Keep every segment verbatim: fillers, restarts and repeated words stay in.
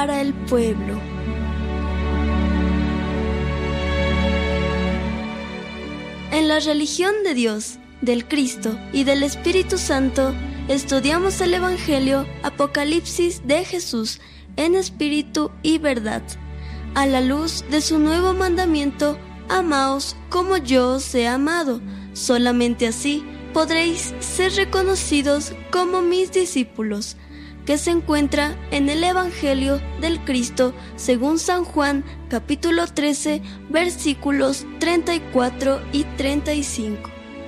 para el pueblo. En la religión de Dios, del Cristo y del Espíritu Santo, estudiamos el Evangelio Apocalipsis de Jesús en espíritu y verdad, a la luz de su nuevo mandamiento: amaos como yo os he amado. Solamente así podréis ser reconocidos como mis discípulos, que se encuentra en el Evangelio del Cristo según San Juan, capítulo trece, versículos treinta y cuatro y treinta y cinco.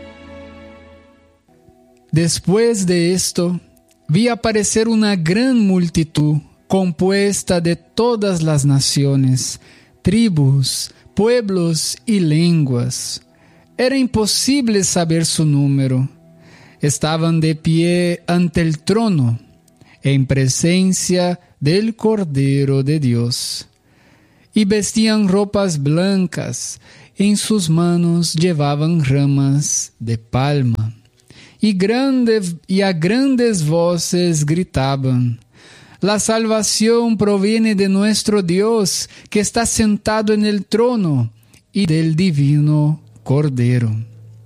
Después de esto, vi aparecer una gran multitud compuesta de todas las naciones, tribus, pueblos y lenguas. Era imposible saber su número. Estaban de pie ante el trono, en presencia del Cordero de Dios, y vestían ropas blancas, en sus manos llevaban ramas de palma, y, grande, y a grandes voces gritaban: la salvación proviene de nuestro Dios, que está sentado en el trono, y del divino Cordero.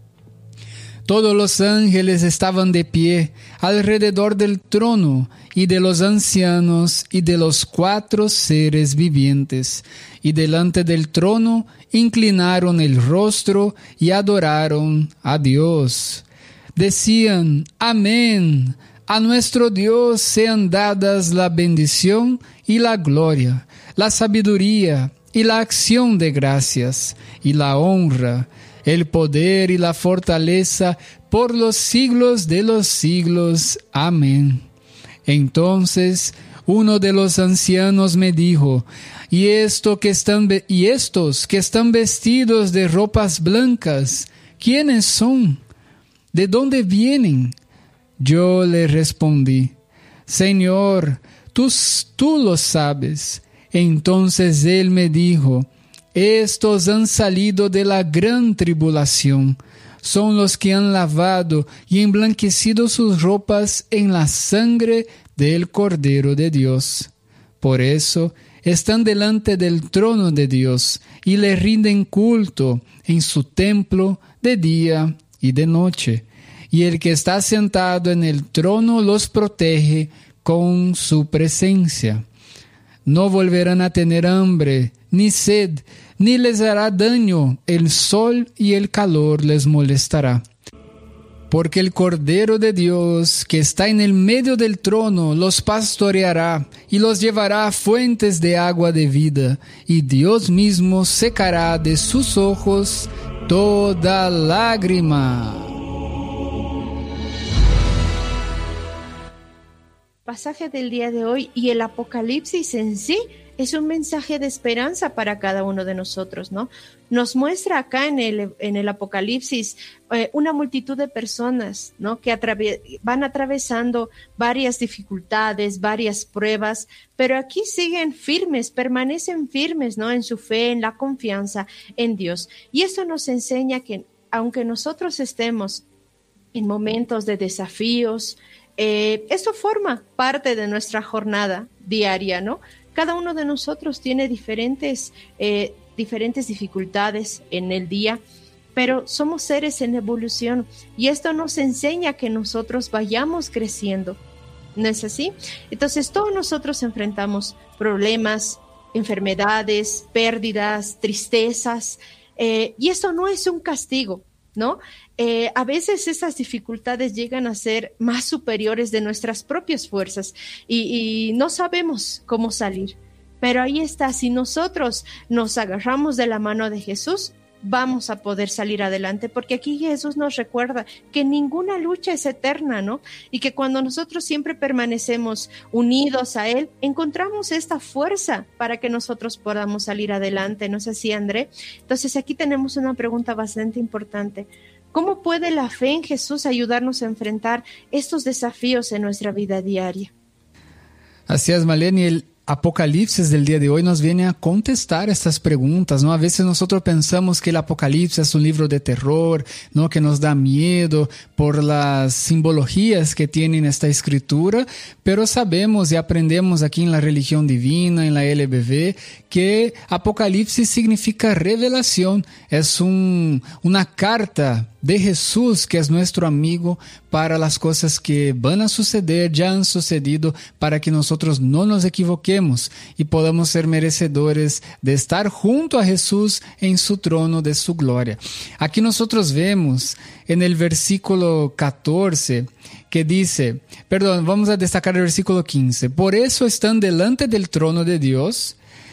Todos los ángeles estaban de pie alrededor del trono y de los ancianos y de los cuatro seres vivientes, y delante del trono inclinaron el rostro y adoraron a Dios. Decían: Amén. A nuestro Dios sean dadas la bendición y la gloria, la sabiduría y la acción de gracias, y la honra, el poder y la fortaleza por los siglos de los siglos. Amén. Entonces uno de los ancianos me dijo: ¿Y, esto que están, y estos que están vestidos de ropas blancas, quiénes son? ¿De dónde vienen? Yo le respondí: Señor, tú, tú lo sabes. Entonces él me dijo: estos han salido de la gran tribulación. Son los que han lavado y emblanquecido sus ropas en la sangre del Cordero de Dios. Por eso están delante del trono de Dios y le rinden culto en su templo de día y de noche. Y el que está sentado en el trono los protege con su presencia. No volverán a tener hambre ni sed, ni les hará daño el sol y el calor les molestará. Porque el Cordero de Dios, que está en el medio del trono, los pastoreará y los llevará a fuentes de agua de vida, y Dios mismo secará de sus ojos toda lágrima. Pasaje del día de hoy, y el Apocalipsis en sí es un mensaje de esperanza para cada uno de nosotros, ¿no? Nos muestra acá en el, en el Apocalipsis eh, una multitud de personas, ¿no? Que atraves, van atravesando varias dificultades, varias pruebas, pero aquí siguen firmes, permanecen firmes, ¿no? En su fe, en la confianza en Dios. Y esto nos enseña que aunque nosotros estemos en momentos de desafíos, eh, esto forma parte de nuestra jornada diaria, ¿no? Cada uno de nosotros tiene diferentes, eh, diferentes dificultades en el día, pero somos seres en evolución y esto nos enseña que nosotros vayamos creciendo, ¿no es así? Entonces todos nosotros enfrentamos problemas, enfermedades, pérdidas, tristezas, eh, y eso no es un castigo, ¿no? Eh, a veces esas dificultades llegan a ser más superiores de nuestras propias fuerzas y, y no sabemos cómo salir. Pero ahí está, si nosotros nos agarramos de la mano de Jesús, vamos a poder salir adelante, porque aquí Jesús nos recuerda que ninguna lucha es eterna, ¿no? Y que cuando nosotros siempre permanecemos unidos a Él, encontramos esta fuerza para que nosotros podamos salir adelante, ¿no es así, André? Entonces aquí tenemos una pregunta bastante importante. ¿Cómo puede la fe en Jesús ayudarnos a enfrentar estos desafíos en nuestra vida diaria? Así es, Maleni. El, Apocalipsis del día de hoy nos viene a contestar estas preguntas, ¿no? A veces nosotros pensamos que el Apocalipsis es un libro de terror, ¿no? Que nos da miedo por las simbologías que tiene en esta escritura, pero sabemos y aprendemos aquí en la religión divina, en la L B V, que Apocalipsis significa revelación, es un, una carta de Jesús, que es nuestro amigo, para las cosas que van a suceder, ya han sucedido, para que nosotros no nos equivoquemos y podamos ser merecedores de estar junto a Jesús en su trono de su gloria. Aquí nosotros vemos en el versículo catorce que dice, perdón, vamos a destacar el versículo quince, por eso están delante del trono de Dios,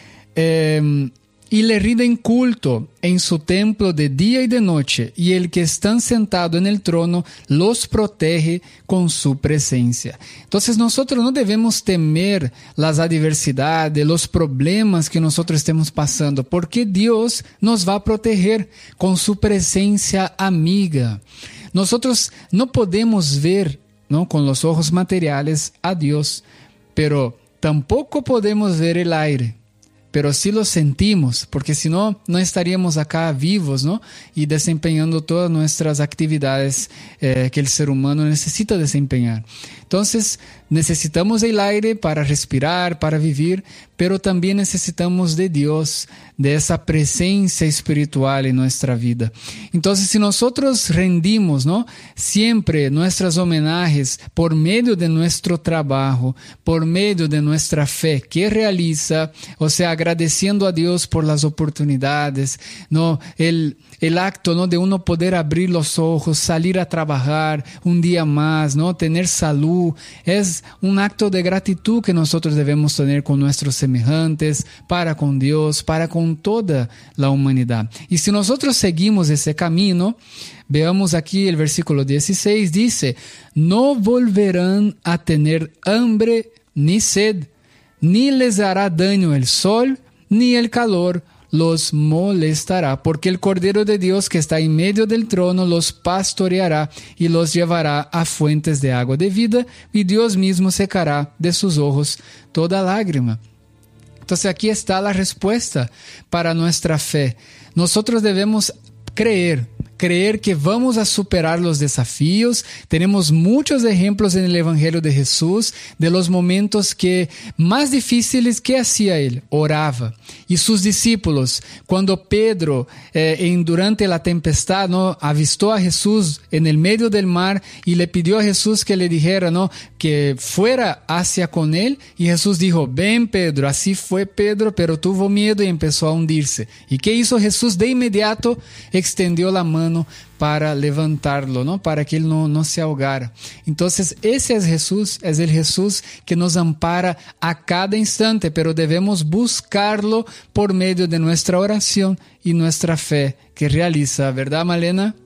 eh, y le rinden culto en su templo de día y de noche, y el que está sentado en el trono los protege con su presencia. Entonces nosotros no debemos temer las adversidades, los problemas que nosotros estemos pasando, porque Dios nos va a proteger con su presencia amiga. Nosotros no podemos ver, ¿no?, con los ojos materiales a Dios, pero tampoco podemos ver el aire. Pero sí lo sentimos, porque si no, no estaríamos acá vivos, ¿no? Y desempeñando todas nuestras actividades eh, que el ser humano necesita desempeñar. Entonces, necesitamos el aire para respirar, para vivir, pero también necesitamos de Dios, de esa presencia espiritual en nuestra vida. Entonces, si nosotros rendimos, ¿no?, siempre nuestras homenajes por medio de nuestro trabajo, por medio de nuestra fe que realiza, o sea, agradeciendo a Dios por las oportunidades, ¿no?, el, el acto, ¿no?, de uno poder abrir los ojos, salir a trabajar un día más, ¿no?, tener salud, es un acto de gratitud que nosotros debemos tener con nuestros semejantes, para con Dios, para con toda la humanidad. Y si nosotros seguimos ese camino, veamos aquí el versículo dieciséis, dice, no volverán a tener hambre ni sed, ni les hará daño el sol, ni el calor los molestará, porque el Cordero de Dios que está en medio del trono los pastoreará y los llevará a fuentes de agua de vida, y Dios mismo secará de sus ojos toda lágrima. Entonces aquí está la respuesta para nuestra fe. Nosotros debemos creer, creer que vamos a superar los desafíos. Tenemos muchos ejemplos en el Evangelio de Jesús de los momentos que más difíciles que hacía él, oraba. Y sus discípulos, cuando Pedro eh, en, durante la tempestad, ¿no?, avistó a Jesús en el medio del mar y le pidió a Jesús que le dijera, ¿no?, que fuera hacia con él, y Jesús dijo, ven Pedro. Así fue Pedro, pero tuvo miedo y empezó a hundirse. ¿Y qué hizo Jesús? De inmediato extendió la mano para levantarlo, ¿no?, para que él no, no se ahogara. Entonces ese es Jesús, es el Jesús que nos ampara a cada instante, pero debemos buscarlo por medio de nuestra oración y nuestra fe que realiza, ¿verdad, Malena?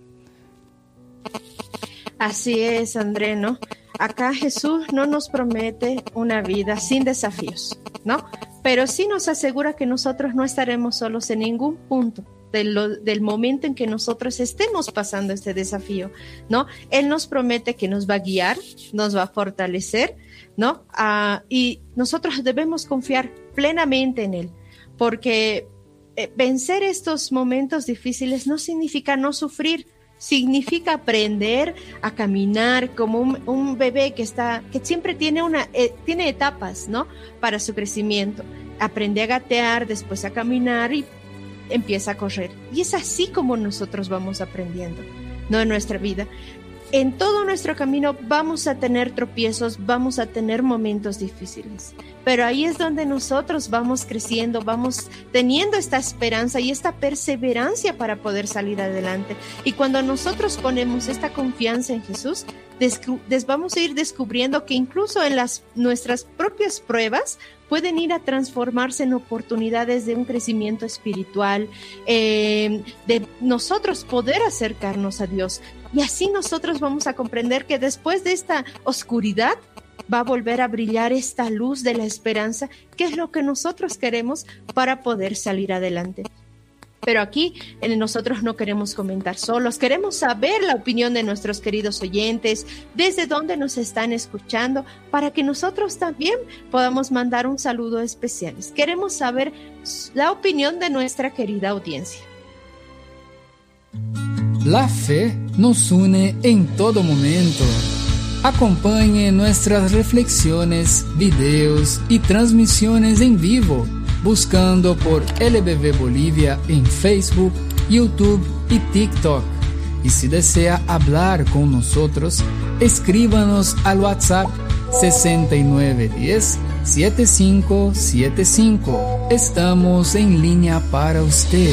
Así es, André, ¿no? Acá Jesús no nos promete una vida sin desafíos, ¿no? Pero sí nos asegura que nosotros no estaremos solos en ningún punto de lo, del momento en que nosotros estemos pasando este desafío, ¿no? Él nos promete que nos va a guiar, nos va a fortalecer, ¿no? Uh, y nosotros debemos confiar plenamente en Él, porque eh, vencer estos momentos difíciles no significa no sufrir, significa aprender a caminar como un, un bebé que está, que siempre tiene una, eh, tiene etapas, ¿no?, para su crecimiento. Aprende a gatear, después a caminar y empieza a correr. Y es así como nosotros vamos aprendiendo, ¿no?, en nuestra vida. En todo nuestro camino vamos a tener tropiezos, vamos a tener momentos difíciles, pero ahí es donde nosotros vamos creciendo, vamos teniendo esta esperanza y esta perseverancia para poder salir adelante. Y cuando nosotros ponemos esta confianza en Jesús, descu- des- vamos a ir descubriendo que incluso en las, nuestras propias pruebas pueden ir a transformarse en oportunidades de un crecimiento espiritual, eh, de nosotros poder acercarnos a Dios. Y así nosotros vamos a comprender que después de esta oscuridad va a volver a brillar esta luz de la esperanza, que es lo que nosotros queremos para poder salir adelante. Pero aquí eh, nosotros no queremos comentar solos, queremos saber la opinión de nuestros queridos oyentes, desde dónde nos están escuchando, para que nosotros también podamos mandar un saludo especial. Queremos saber la opinión de nuestra querida audiencia. La fe nos une en todo momento. Acompañe nuestras reflexiones, videos y transmisiones en vivo, buscando por L B V Bolivia en Facebook, YouTube y TikTok. Y si desea hablar con nosotros, escríbanos al WhatsApp sesenta y nueve diez, setenta y cinco setenta y cinco. Estamos en línea para usted.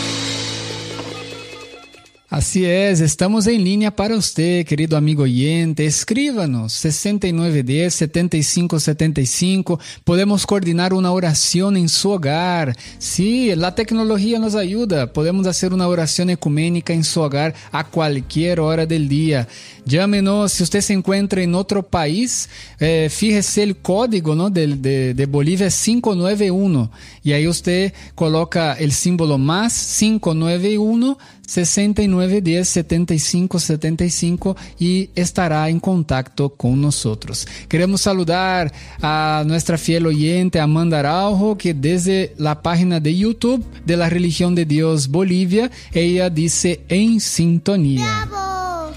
Así es, estamos en línea para usted, querido amigo oyente. Escríbanos, sesenta y nueve diez, setenta y cinco setenta y cinco. Podemos coordinar una oración en su hogar. Sí, la tecnología nos ayuda. Podemos hacer una oración ecuménica en su hogar a cualquier hora del día. Llámenos, si usted se encuentra en otro país, eh, fíjese el código, ¿no? de, de, de Bolivia es cinco nueve uno. Y ahí usted coloca el símbolo más cinco nueve uno, sesenta y nueve diez, setenta y cinco setenta y cinco y estará en contacto con nosotros. Queremos saludar a nuestra fiel oyente Amanda Araujo, que desde la página de YouTube de la Religión de Dios Bolivia, ella dice en sintonía. ¡Bravo!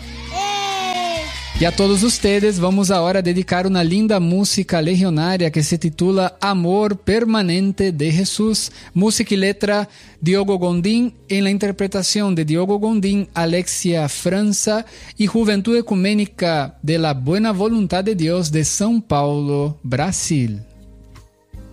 Y a todos ustedes vamos ahora a dedicar una linda música legionaria que se titula Amor Permanente de Jesús. Música y letra Diogo Gondim, en la interpretación de Diogo Gondim, Alexia França y Juventud Ecuménica de la Buena Voluntad de Dios de São Paulo, Brasil.